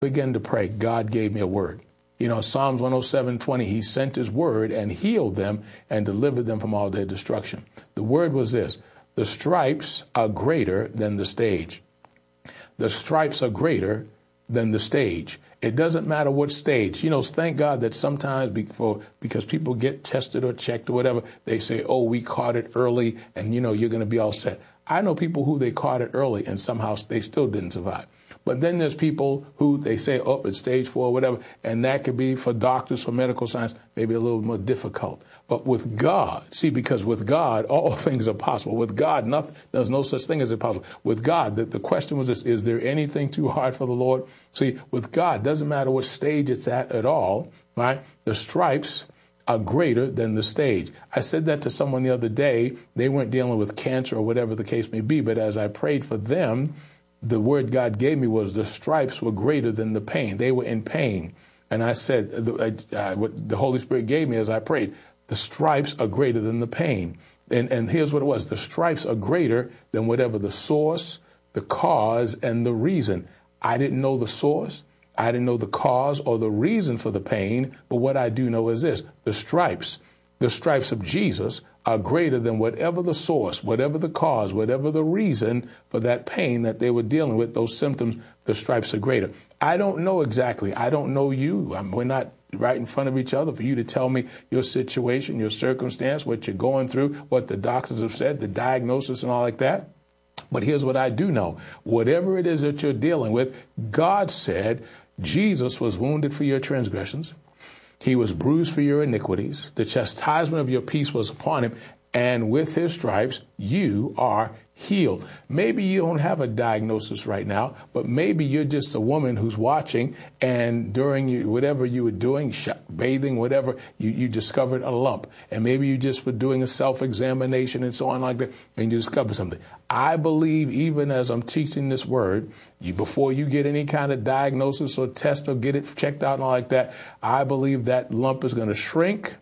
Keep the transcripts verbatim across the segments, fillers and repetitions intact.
Begin to pray. God gave me a word. You know, Psalms one oh seven twenty, he sent his word and healed them and delivered them from all their destruction. The word was this: the stripes are greater than the stage. The stripes are greater than the stage. It doesn't matter what stage. You know, thank God that sometimes before, because people get tested or checked or whatever, they say, oh, we caught it early and, you know, you're going to be all set. I know people who they caught it early and somehow they still didn't survive. But then there's people who they say, oh, it's stage four or whatever, and that could be for doctors, for medical science, maybe a little more difficult. But with God, see, because with God, all things are possible. With God, nothing, there's no such thing as impossible. With God, the, the question was this: is there anything too hard for the Lord? See, with God, doesn't matter what stage it's at at all, right? The stripes are greater than the stage. I said that to someone the other day. They weren't dealing with cancer or whatever the case may be, but as I prayed for them, the word God gave me was the stripes were greater than the pain. They were in pain. And I said, uh, what the Holy Spirit gave me as I prayed, the stripes are greater than the pain. And, and here's what it was. The stripes are greater than whatever the source, the cause, and the reason. I didn't know the source. I didn't know the cause or the reason for the pain. But what I do know is this: the stripes, the stripes of Jesus are greater than whatever the source, whatever the cause, whatever the reason for that pain that they were dealing with, those symptoms. The stripes are greater. I don't know exactly. I don't know you. I mean, we're not right in front of each other for you to tell me your situation, your circumstance, what you're going through, what the doctors have said, the diagnosis and all like that. But here's what I do know. Whatever it is that you're dealing with, God said Jesus was wounded for your transgressions. He was bruised for your iniquities. The chastisement of your peace was upon him. And with his stripes, you are healed. Maybe you don't have a diagnosis right now, but maybe you're just a woman who's watching, and during you, whatever you were doing, bathing, whatever, you, you discovered a lump. And maybe you just were doing a self-examination and so on like that, and you discovered something. I believe even as I'm teaching this word, you, before you get any kind of diagnosis or test or get it checked out and all like that, I believe that lump is going to shrink,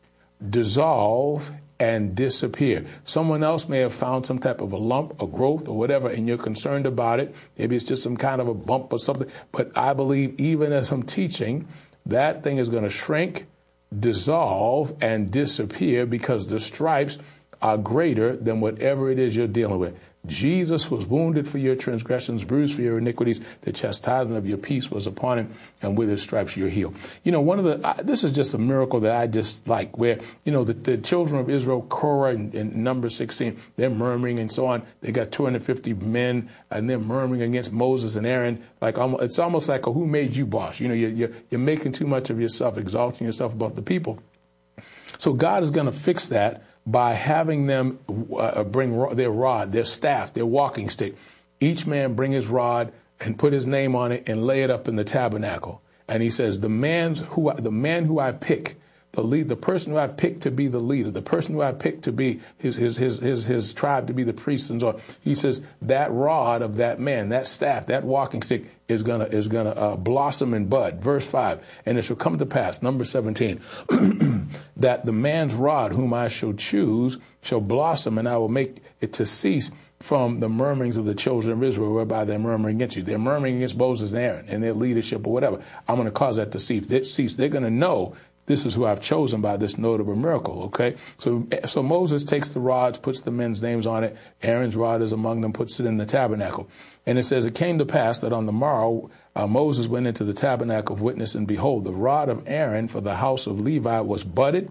dissolve, and disappear. Someone else may have found some type of a lump or growth or whatever, and you're concerned about it. Maybe it's just some kind of a bump or something. But I believe even as I'm teaching, that thing is going to shrink, dissolve, and disappear, because the stripes are greater than whatever it is you're dealing with. Jesus was wounded for your transgressions, bruised for your iniquities. The chastisement of your peace was upon him, and with his stripes you're healed. You know, one of the, uh, this is just a miracle that I just like, where, you know, the, the children of Israel, Korah in, in number sixteen, they're murmuring and so on. They got two hundred fifty men, and they're murmuring against Moses and Aaron. Like, almost, it's almost like a who made you boss. You know, you're, you're, you're making too much of yourself, exalting yourself above the people. So God is going to fix that by having them uh, bring their rod, their staff, their walking stick. Each man bring his rod and put his name on it and lay it up in the tabernacle. And he says, the man who I, the man who I pick, the lead, the person who I pick to be the leader, the person who I pick to be his his his his, his tribe to be the priest and so on. He says that rod of that man, that staff, that walking stick is gonna is gonna uh, blossom and bud. Verse five, and it shall come to pass, number seventeen, that the man's rod whom I shall choose shall blossom, and I will make it to cease from the murmurings of the children of Israel, whereby they're murmuring against you. They're murmuring against Moses and Aaron and their leadership or whatever. I'm going to cause that to cease. They cease. They're going to know this is who I've chosen by this notable miracle, okay? So so Moses takes the rods, puts the men's names on it. Aaron's rod is among them, puts it in the tabernacle. And it says, it came to pass that on the morrow uh, Moses went into the tabernacle of witness, and behold, the rod of Aaron for the house of Levi was budded,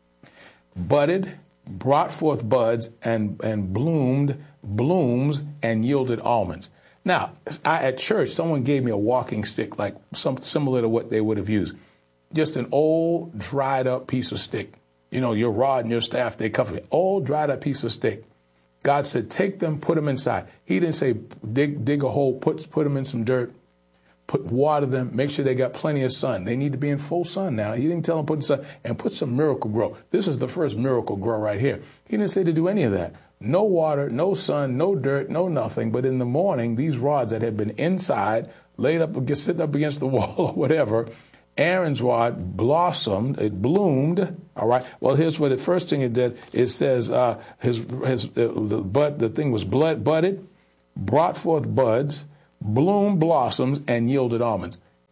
budded, brought forth buds, and, and bloomed, blooms, and yielded almonds. Now, I, at church, someone gave me a walking stick, like some similar to what they would have used. Just an old, dried up piece of stick. You know, your rod and your staff, they cover it. Old, dried up piece of stick. God said, take them, put them inside. He didn't say, dig dig a hole, put, put them in some dirt, put water them, make sure they got plenty of sun. They need to be in full sun now. He didn't tell them put in sun, and put some Miracle Grow. This is the first Miracle Grow right here. He didn't say to do any of that. No water, no sun, no dirt, no nothing. But in the morning, these rods that had been inside, laid up, sitting up against the wall or whatever, Aaron's rod blossomed, it bloomed. All right. Well, here's what the first thing it did. It says uh, his his uh, the bud the thing was blood budded, brought forth buds, bloomed blossoms, and yielded almonds.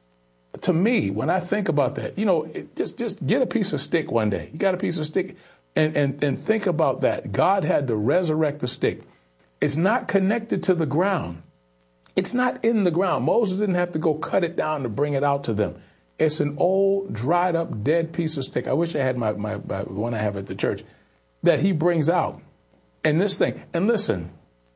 to me, when I think about that, you know, it, just just get a piece of stick one day. You got a piece of stick, and, and, and think about that. God had to resurrect the stick. It's not connected to the ground. It's not in the ground. Moses didn't have to go cut it down to bring it out to them. It's an old, dried up, dead piece of stick. I wish I had my, my, my one I have at the church that he brings out. And this thing, and listen,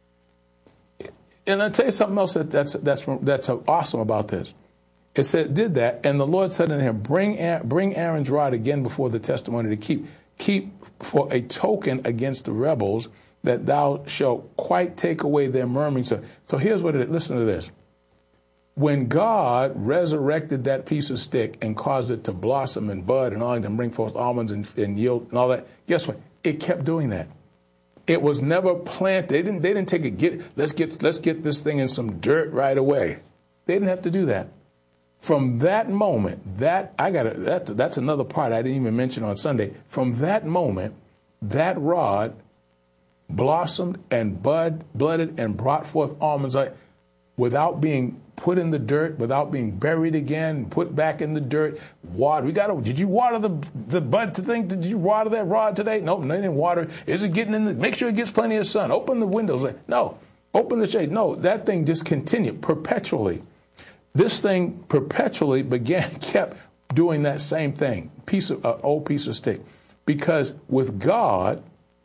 and I'll tell you something else that, that's, that's, that's awesome about this. It said, did that, and the Lord said unto him, bring, bring Aaron's rod again before the testimony to keep. Keep for a token against the rebels, that thou shalt quite take away their murmuring. So, so here's what it is. Listen to this. When God resurrected that piece of stick and caused it to blossom and bud and all that and bring forth almonds and, and yield and all that, guess what? It kept doing that. It was never planted. They didn't, they didn't take it, get, let's get, let's get this thing in some dirt right away. They didn't have to do that. From that moment, that I got that that's another part I didn't even mention on Sunday. From that moment, that rod blossomed and bud, blooded and brought forth almonds without being put in the dirt, without being buried again, put back in the dirt. Water. We got to. Did you water the the bud to think? Did you water that rod today? Nope, no, they didn't water. Is it getting in the? Make sure it gets plenty of sun. Open the windows. No, open the shade. No, that thing just continued perpetually. This thing perpetually began, kept doing that same thing, piece of uh, old piece of stick, because with God,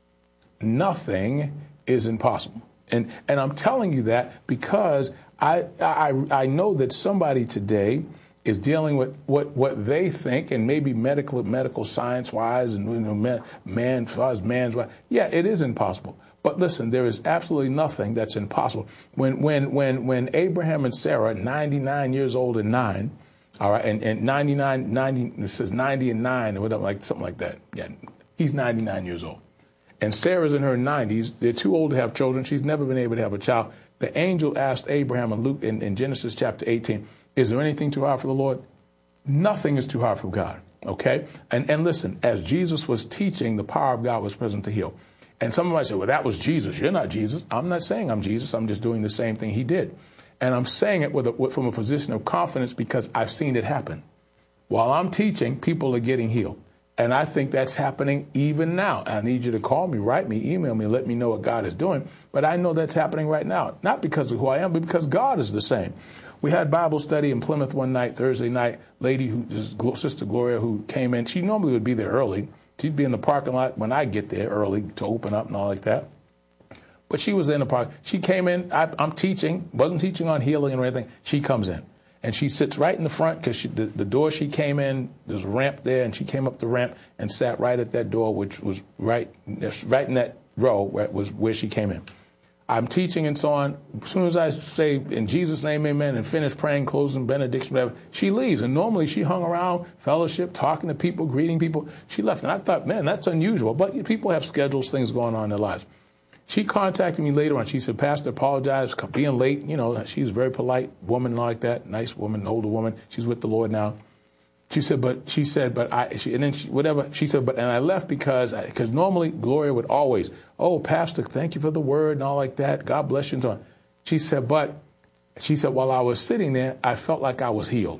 nothing is impossible. And and I'm telling you that because I I I know that somebody today is dealing with what, what they think, and maybe medical medical science wise, and you know, man, man as far as man's wise, yeah, it is impossible. But listen, there is absolutely nothing that's impossible. When when when when Abraham and Sarah, ninety-nine years old and nine, all right, and, and ninety-nine, ninety, it says ninety and nine, or whatever, like something like that. Yeah, he's ninety-nine years old. And Sarah's in her nineties. They're too old to have children. She's never been able to have a child. The angel asked Abraham in Luke in, in Genesis chapter eighteen, is there anything too hard for the Lord? Nothing is too hard for God. Okay? And and listen, as Jesus was teaching, the power of God was present to heal. And someone might say, well, that was Jesus. You're not Jesus. I'm not saying I'm Jesus. I'm just doing the same thing he did. And I'm saying it with a, with, from a position of confidence because I've seen it happen. While I'm teaching, people are getting healed. And I think that's happening even now. I need you to call me, write me, email me, let me know what God is doing. But I know that's happening right now, not because of who I am, but because God is the same. We had Bible study in Plymouth one night, Thursday night. Lady, who Sister Gloria, who came in, she normally would be there early. She'd be in the parking lot when I get there early to open up and all like that. But she was in the park. She came in. I, I'm teaching, wasn't teaching on healing or anything. She comes in. And she sits right in the front because the, the door she came in, there's a ramp there, and she came up the ramp and sat right at that door, which was right, right in that row where, was where she came in. I'm teaching and so on. As soon as I say, in Jesus' name, amen, and finish praying, closing, benediction, whatever, she leaves. And normally she hung around, fellowship, talking to people, greeting people. She left. And I thought, man, that's unusual. But people have schedules, things going on in their lives. She contacted me later on. She said, Pastor, apologize for being late. You know, she's a very polite woman like that, nice woman, older woman. She's with the Lord now. She said, but she said, but I, she, and then she, whatever, she said, but, and I left because, because normally Gloria would always, oh, Pastor, thank you for the word and all like that. God bless you and so on. She said, but, she said, while I was sitting there, I felt like I was healed.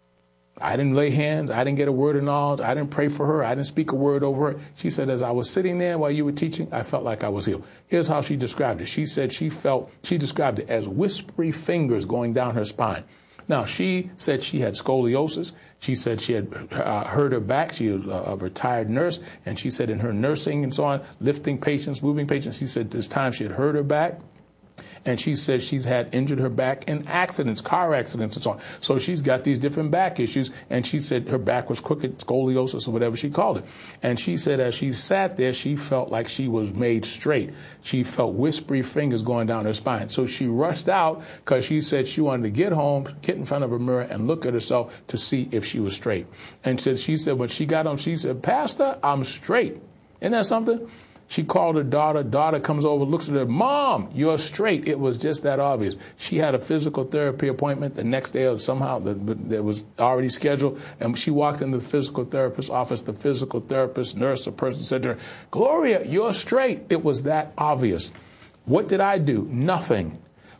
I didn't lay hands. I didn't get a word of knowledge. I didn't pray for her. I didn't speak a word over her. She said, as I was sitting there while you were teaching, I felt like I was healed. Here's how she described it. She said she felt, she described it as whispery fingers going down her spine. Now, she said she had scoliosis. She said she had uh, hurt her back. She was a retired nurse. And she said in her nursing and so on, lifting patients, moving patients, she said this time she had hurt her back. And she says she's had injured her back in accidents, car accidents and so on. So she's got these different back issues. And she said her back was crooked, scoliosis or whatever she called it. And she said as she sat there, she felt like she was made straight. She felt whispery fingers going down her spine. So she rushed out because she said she wanted to get home, get in front of a mirror and look at herself to see if she was straight. And said she said when she got home, she said, Pastor, I'm straight. Isn't that something? She called her daughter. Daughter comes over, looks at her. Mom, you're straight. It was just that obvious. She had a physical therapy appointment the next day, or somehow that was already scheduled. And she walked into the physical therapist's office. The physical therapist, nurse, or person said to her, Gloria, you're straight. It was that obvious. What did I do? Nothing.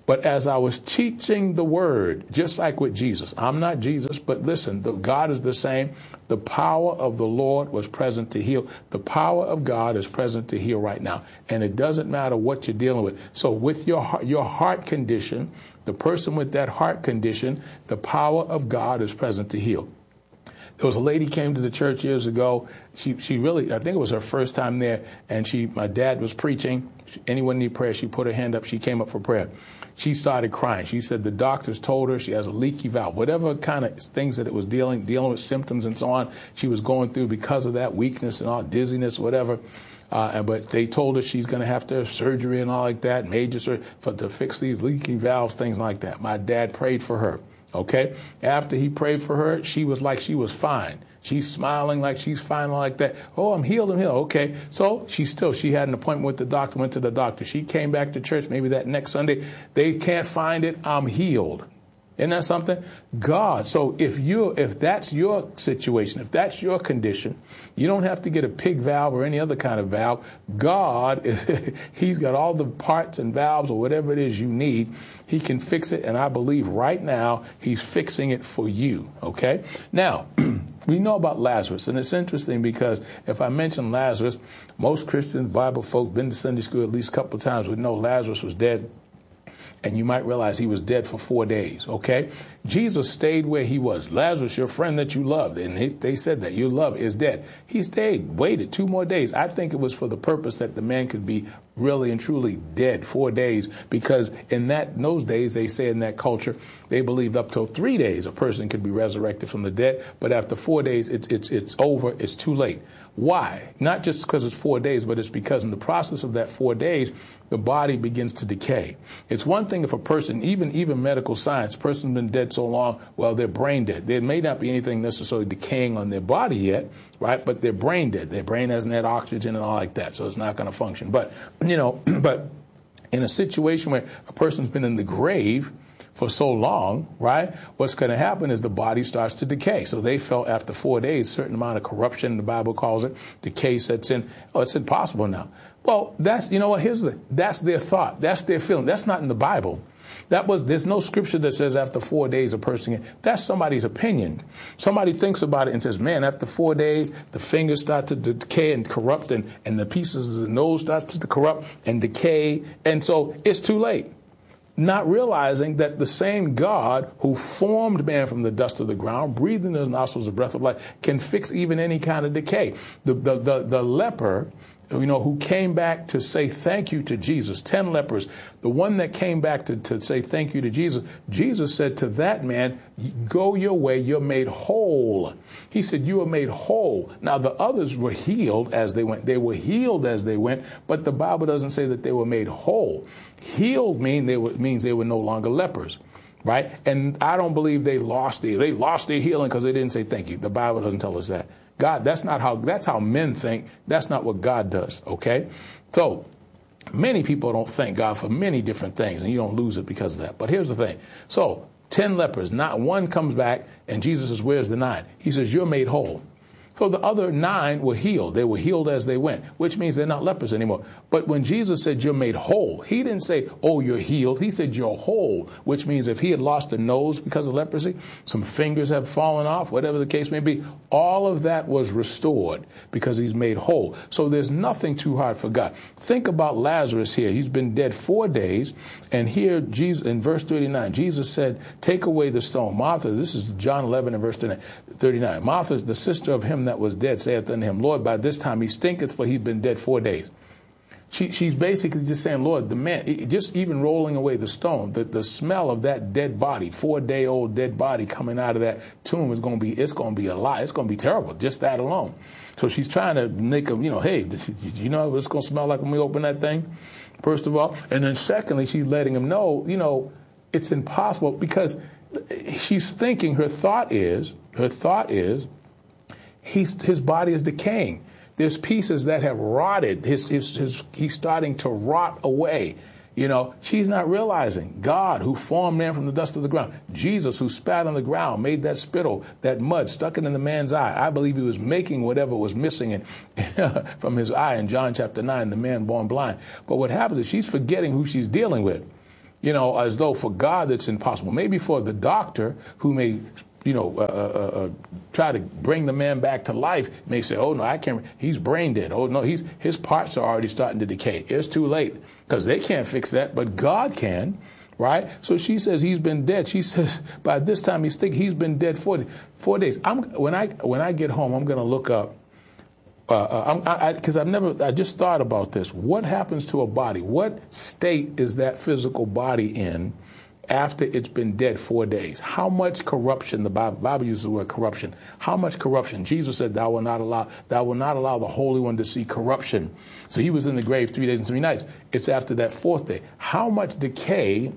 But as I was teaching the word, just like with Jesus, I'm not Jesus, but listen, the God is the same. The power of the Lord was present to heal. The power of God is present to heal right now. And it doesn't matter what you're dealing with. So with your heart, your heart condition, the person with that heart condition, the power of God is present to heal. There was a lady came to the church years ago. She she really, I think it was her first time there. And she, my dad was preaching. Anyone need prayer? She put her hand up. She came up for prayer. She started crying. She said the doctors told her she has a leaky valve, whatever kind of things that it was dealing, dealing with symptoms and so on. She was going through because of that weakness and all dizziness, whatever. Uh, but they told her she's going to have to have surgery and all like that, major surgery for to fix these leaky valves, things like that. My dad prayed for her. Okay. After he prayed for her, she was like she was fine. She's smiling like she's fine like that. Oh, I'm healed, I'm healed. Okay. So she still, she had an appointment with the doctor, went to the doctor. She came back to church maybe that next Sunday. They can't find it. I'm healed. Isn't that something? God. So if you if that's your situation, if that's your condition, you don't have to get a pig valve or any other kind of valve. God, he's got all the parts and valves or whatever it is you need. He can fix it. And I believe right now he's fixing it for you. Okay. Now, we know about Lazarus. And it's interesting because if I mention Lazarus, most Christians, Bible folk, been to Sunday school at least a couple of times, would know Lazarus was dead. And you might realize he was dead for four days, okay? Jesus stayed where he was. Lazarus, your friend that you loved, and he, they said that you love is dead. He stayed, waited two more days. I think it was for the purpose that the man could be really and truly dead four days, because in that in those days, they say in that culture, they believed up till three days a person could be resurrected from the dead. But after four days, it's it's it's over. It's too late. Why? Not just because it's four days, but it's because in the process of that four days, the body begins to decay. It's one thing if a person, even even medical science, a person's been dead so long, well, they're brain dead. There may not be anything necessarily decaying on their body yet, right? But they're brain dead. Their brain hasn't had oxygen and all like that, so it's not going to function. But, you know, but in a situation where a person's been in the grave for so long, right, what's going to happen is the body starts to decay. So they felt after four days, a certain amount of corruption, the Bible calls it, decay sets in. Oh, it's impossible now. Well, that's, you know what, here's the, that's their thought. That's their feeling. That's not in the Bible. That was, there's no scripture that says after four days a person, that's somebody's opinion. Somebody thinks about it and says, man, after four days, the fingers start to decay and corrupt and, and the pieces of the nose start to corrupt and decay. And so it's too late. Not realizing that the same God who formed man from the dust of the ground, breathed in his nostrils the breath of life, can fix even any kind of decay. The, the, the, the leper, you know, who came back to say thank you to Jesus, ten lepers, the one that came back to, to say thank you to Jesus, Jesus said to that man, go your way, you're made whole. He said, you are made whole. Now, the others were healed as they went. They were healed as they went, but the Bible doesn't say that they were made whole. Healed mean they were, means they were no longer lepers, right? And I don't believe they lost their, they lost their healing because they didn't say thank you. The Bible doesn't tell us that. God, that's not how, that's how men think. That's not what God does, okay? So many people don't thank God for many different things, and you don't lose it because of that. But here's the thing. So ten lepers, not one comes back, and Jesus says, where's the nine? He says, you're made whole. So the other nine were healed. They were healed as they went, which means they're not lepers anymore. But when Jesus said you're made whole, he didn't say, oh, you're healed. He said you're whole, which means if he had lost a nose because of leprosy, some fingers have fallen off, whatever the case may be, all of that was restored because he's made whole. So there's nothing too hard for God. Think about Lazarus here. He's been dead four days. And here Jesus, in verse thirty-nine, Jesus said, take away the stone. Martha, this is John eleven and verse thirty-nine. Martha, the sister of him that was dead, saith unto him, Lord, by this time he stinketh, for he'd been dead four days. She, she's basically just saying, Lord, the man, just even rolling away the stone, the, the smell of that dead body, four-day-old dead body coming out of that tomb is going to be, it's going to be a lie. It's going to be terrible, just that alone. So she's trying to make him, you know, hey, you know what it's going to smell like when we open that thing, first of all. And then secondly, she's letting him know, you know, it's impossible because she's thinking, her thought is, her thought is, he's, his body is decaying. There's pieces that have rotted. His, his, his, he's starting to rot away. You know, she's not realizing God who formed man from the dust of the ground, Jesus who spat on the ground, made that spittle, that mud, stuck it in the man's eye. I believe he was making whatever was missing in, from his eye in John chapter nine, the man born blind. But what happens is she's forgetting who she's dealing with. You know, as though for God it's impossible. Maybe for the doctor who may, you know, uh, uh, uh, try to bring the man back to life, may say, oh, no, I can't. He's brain dead. Oh, no, he's his parts are already starting to decay. It's too late because they can't fix that, but God can. Right? So she says he's been dead. She says by this time he's thinking he's been dead for four days. I'm, when I when I get home, I'm going to look up. Uh, I, because I've never, I just thought about this. What happens to a body? What state is that physical body in after it's been dead four days? How much corruption? The Bible, Bible uses the word corruption. How much corruption? Jesus said, "Thou will not allow, thou will not allow the Holy One to see corruption." So he was in the grave three days and three nights. It's after that fourth day. How much decay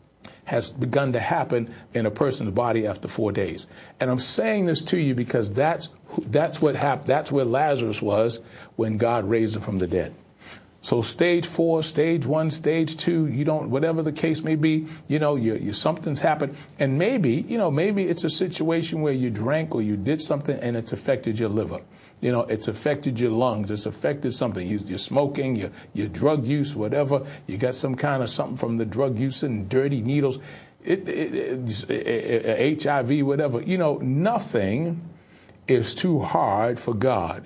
has begun to happen in a person's body after four days? And I'm saying this to you because that's that's what happened. That's where Lazarus was when God raised him from the dead. So stage four, stage one, stage two, you don't, whatever the case may be, you know, you, you something's happened. And maybe, you know, maybe it's a situation where you drank or you did something and it's affected your liver. You know, it's affected your lungs. It's affected something. You, you're smoking, your, your drug use, whatever. You got some kind of something from the drug use and dirty needles, it, it, it, it, H I V, whatever. You know, nothing is too hard for God.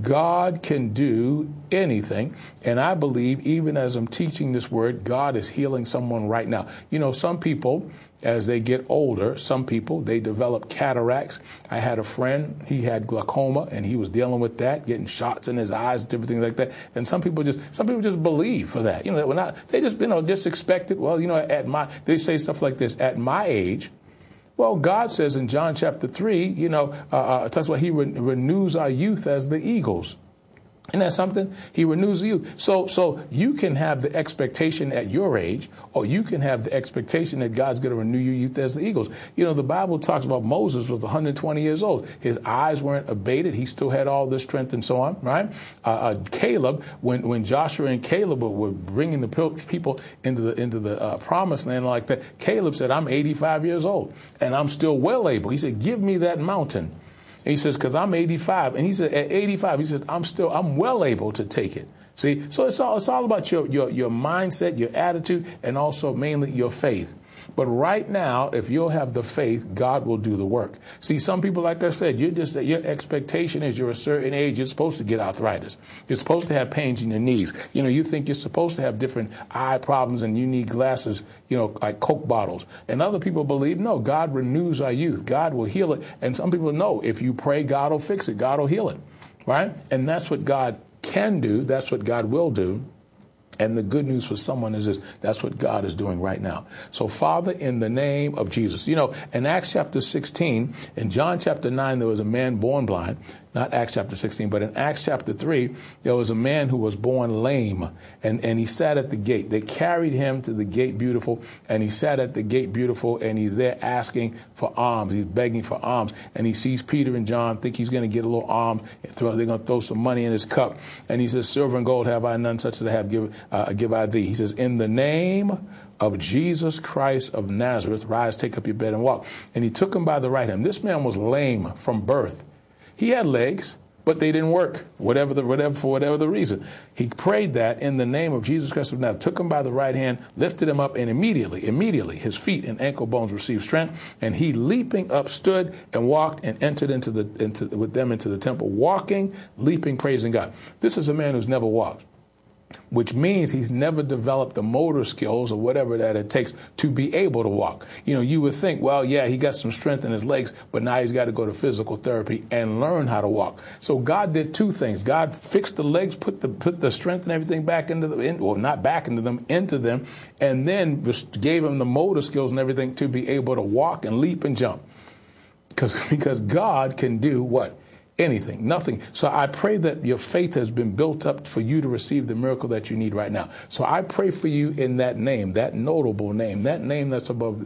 God can do anything. And I believe even as I'm teaching this word, God is healing someone right now. You know, some people, as they get older, some people, they develop cataracts. I had a friend, he had glaucoma and he was dealing with that, getting shots in his eyes, different things like that. And some people just, some people just believe for that. You know, that we're not, they just, you know, just expect it. Well, you know, at my, they say stuff like this, at my age. Well, God says in John chapter three, you know, uh, uh, talks about he re- renews our youth as the eagles. Isn't that something? He renews the youth. So, so you can have the expectation at your age, or you can have the expectation that God's going to renew your youth as the eagles. You know, the Bible talks about Moses was one hundred twenty years old. His eyes weren't abated. He still had all this strength and so on, right? Uh, uh, Caleb, when, when Joshua and Caleb were bringing the people into the, into the uh, promised land like that, Caleb said, I'm eighty-five years old and I'm still well able. He said, give me that mountain. And he says, because I'm eighty-five. And he said, at eighty-five, he says, I'm still, I'm well able to take it. See, so it's all, it's all about your, your, your mindset, your attitude, and also mainly your faith. But right now, if you'll have the faith, God will do the work. See, some people, like I said, you're just, your expectation is you're a certain age, you're supposed to get arthritis. You're supposed to have pains in your knees. You know, you think you're supposed to have different eye problems and you need glasses, you know, like Coke bottles. And other people believe, no, God renews our youth. God will heal it. And some people know if you pray, God will fix it. God will heal it. Right? And that's what God can do. That's what God will do. And the good news for someone is this, that's what God is doing right now. So, Father, in the name of Jesus. You know, in Acts chapter sixteen, in John chapter nine, there was a man born blind. Not Acts chapter sixteen, but in Acts chapter three, there was a man who was born lame, and, and he sat at the gate. They carried him to the gate beautiful, and he sat at the gate beautiful, and he's there asking for alms. He's begging for alms, and he sees Peter and John, think he's going to get a little alms. Throw, they're going to throw some money in his cup, and he says, silver and gold have I none, such as I have give, uh, give I thee. He says, in the name of Jesus Christ of Nazareth, rise, take up your bed and walk. And he took him by the right hand. This man was lame from birth. He had legs, but they didn't work, whatever the whatever for whatever the reason. He prayed that in the name of Jesus Christ of Nazareth, took him by the right hand, lifted him up, and immediately, immediately, his feet and ankle bones received strength, and he leaping up stood and walked and entered into the into with them into the temple, walking, leaping, praising God. This is a man who's never walked, which means he's never developed the motor skills or whatever that it takes to be able to walk. You know, you would think, well, yeah, he got some strength in his legs, but now he's got to go to physical therapy and learn how to walk. So God did two things. God fixed the legs, put the put the strength and everything back into the, in, or not back into them, into them, and then gave him the motor skills and everything to be able to walk and leap and jump. Because because God can do what? Anything, nothing. So I pray that your faith has been built up for you to receive the miracle that you need right now. So I pray for you in that name, that notable name, that name that's above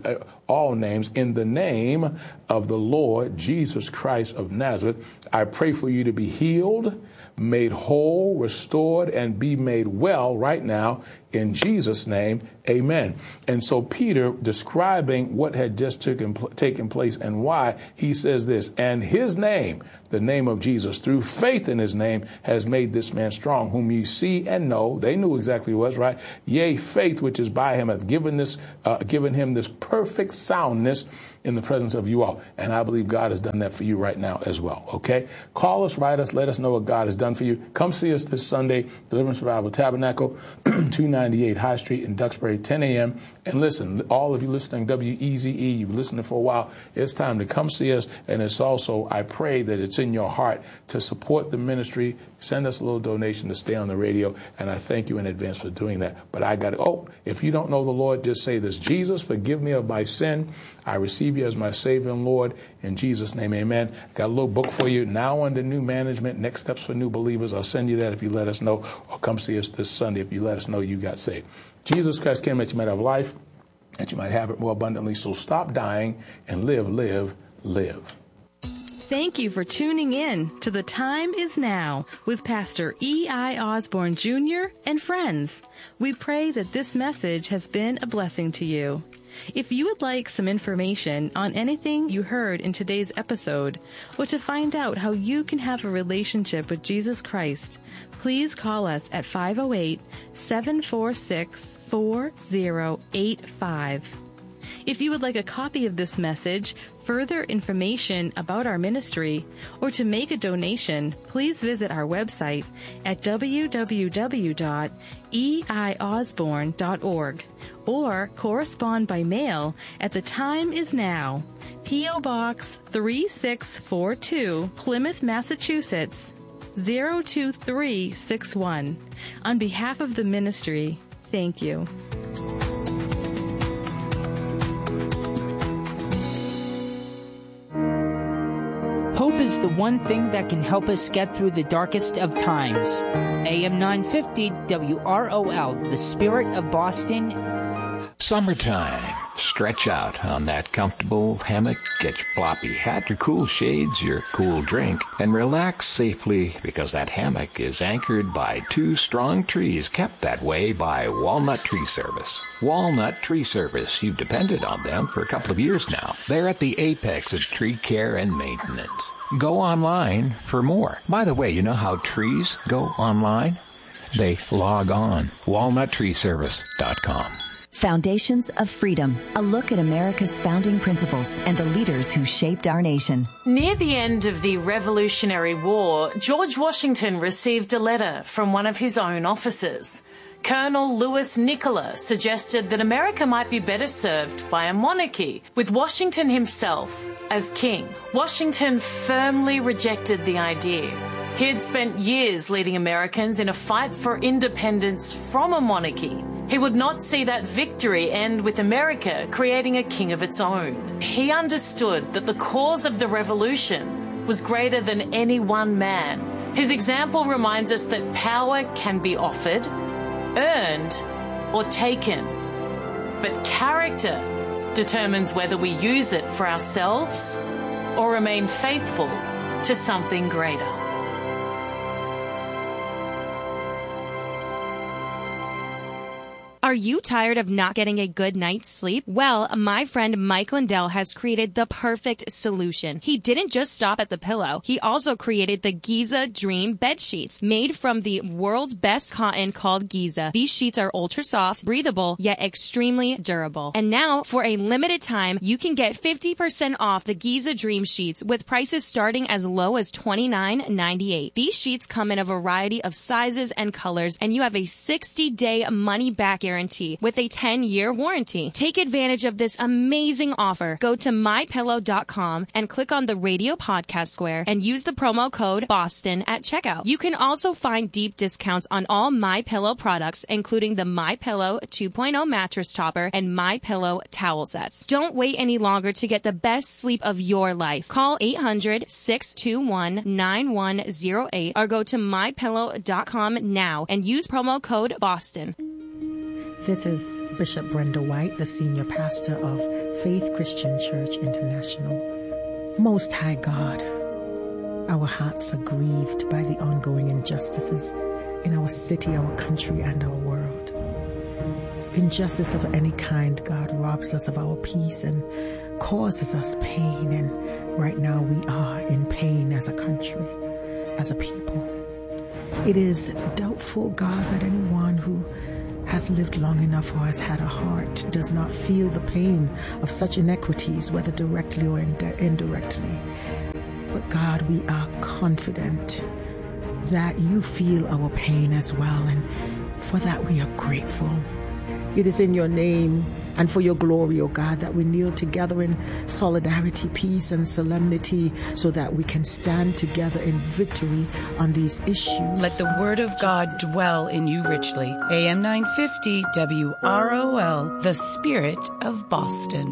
all names, in the name of the Lord Jesus Christ of Nazareth, I pray for you to be healed, made whole, restored, and be made well right now in Jesus' name. Amen. And so Peter, describing what had just taken, taken place and why, he says this, and his name, the name of Jesus, through faith in his name, has made this man strong, whom you see and know. They knew exactly what was right. Yea, faith which is by him hath given this, uh, given him this perfect soundness in the presence of you all. And I believe God has done that for you right now as well. Okay? Call us, write us, let us know what God has done for you. Come see us this Sunday, Deliverance Revival Tabernacle, two ninety-eight High Street in Duxbury, ten a.m. And listen, all of you listening, W E Z E, you've listened for a while, it's time to come see us. And it's also, I pray that it's in your heart to support the ministry. Send us a little donation to stay on the radio. And I thank you in advance for doing that. But I got to, oh, if you don't know the Lord, just say this: Jesus, forgive me of my sin. I receive you as my Savior and Lord. In Jesus' name, amen. Got a little book for you, Now Under New Management, Next Steps for New Believers. I'll send you that if you let us know, or come see us this Sunday if you let us know you got saved. Jesus Christ came that you might have life, that you might have it more abundantly. So stop dying and live, live, live. Thank you for tuning in to The Time Is Now with Pastor E I. Osborne Junior and friends. We pray that this message has been a blessing to you. If you would like some information on anything you heard in today's episode, or to find out how you can have a relationship with Jesus Christ, please call us at five oh eight, seven four six, four oh eight five. If you would like a copy of this message, further information about our ministry, or to make a donation, please visit our website at w w w dot e i osborne dot org or correspond by mail at The Time Is Now, P O. Box three six four two, Plymouth, Massachusetts, zero two three six one. On behalf of the ministry, thank you. Hope is the one thing that can help us get through the darkest of times. A M nine fifty W R O L, the Spirit of Boston. Summertime. Stretch out on that comfortable hammock, get your floppy hat, your cool shades, your cool drink, and relax safely because that hammock is anchored by two strong trees kept that way by Walnut Tree Service. Walnut Tree Service, you've depended on them for a couple of years now. They're at the apex of tree care and maintenance. Go online for more. By the way, you know how trees go online? They log on. walnut tree service dot com. Foundations of Freedom, a look at America's founding principles and the leaders who shaped our nation. Near the end of the Revolutionary War, George Washington received a letter from one of his own officers. Colonel Louis Nicola suggested that America might be better served by a monarchy, with Washington himself as king. Washington firmly rejected the idea. He had spent years leading Americans in a fight for independence from a monarchy. He would not see that victory end with America creating a king of its own. He understood that the cause of the revolution was greater than any one man. His example reminds us that power can be offered, earned, or taken. But character determines whether we use it for ourselves or remain faithful to something greater. Are you tired of not getting a good night's sleep? Well, my friend Mike Lindell has created the perfect solution. He didn't just stop at the pillow. He also created the Giza Dream bed sheets, made from the world's best cotton called Giza. These sheets are ultra soft, breathable, yet extremely durable. And now, for a limited time, you can get fifty percent off the Giza Dream sheets with prices starting as low as twenty-nine ninety-eight. These sheets come in a variety of sizes and colors, and you have a sixty-day money-back guarantee with a ten-year warranty. Take advantage of this amazing offer. Go to my pillow dot com and click on the radio podcast square and use the promo code BOSTON at checkout. You can also find deep discounts on all MyPillow products, including the MyPillow two point oh mattress topper and MyPillow towel sets. Don't wait any longer to get the best sleep of your life. Call eight hundred, six two one, nine one zero eight or go to my pillow dot com now and use promo code BOSTON. This is Bishop Brenda White, the senior pastor of Faith Christian Church International. Most High God, our hearts are grieved by the ongoing injustices in our city, our country, and our world. Injustice of any kind, God, robs us of our peace and causes us pain. And right now we are in pain as a country, as a people. It is doubtful, God, that anyone who has lived long enough or has had a heart does not feel the pain of such inequities, whether directly or ind- indirectly. But God, we are confident that you feel our pain as well, and for that we are grateful. It is in your name and for your glory, O God, that we kneel together in solidarity, peace, and solemnity so that we can stand together in victory on these issues. Let the word of God dwell in you richly. A M nine fifty W R O L, the Spirit of Boston.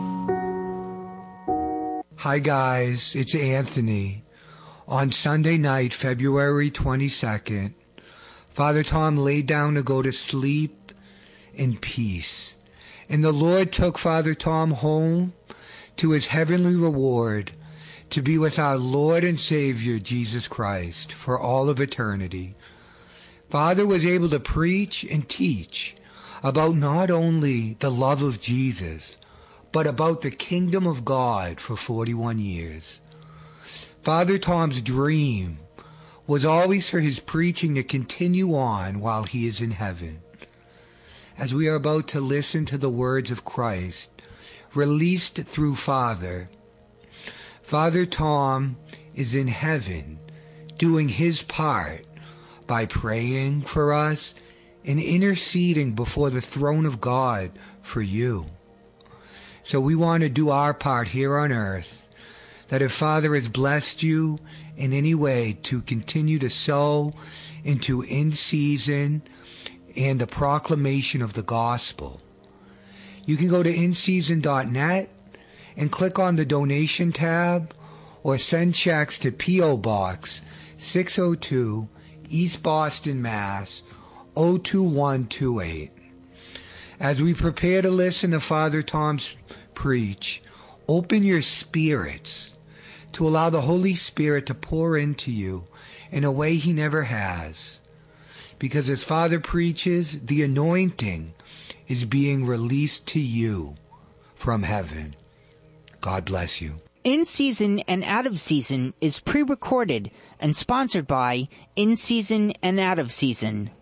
Hi guys, it's Anthony. On Sunday night, February twenty-second, Father Tom laid down to go to sleep in peace. And the Lord took Father Tom home to his heavenly reward to be with our Lord and Savior, Jesus Christ, for all of eternity. Father was able to preach and teach about not only the love of Jesus, but about the kingdom of God for forty-one years. Father Tom's dream was always for his preaching to continue on while he is in heaven. As we are about to listen to the words of Christ, released through Father, Father Tom is in heaven doing his part by praying for us and interceding before the throne of God for you. So we want to do our part here on earth, that if Father has blessed you in any way to continue to sow into in-season and the proclamation of the gospel, you can go to in season dot net and click on the donation tab or send checks to P O Box six oh two, East Boston, Mass. oh two one two eight. As we prepare to listen to Father Tom's preach, open your spirits to allow the Holy Spirit to pour into you in a way he never has. Because as Father preaches, the anointing is being released to you from heaven. God bless you. In Season and Out of Season is pre-recorded and sponsored by In Season and Out of Season.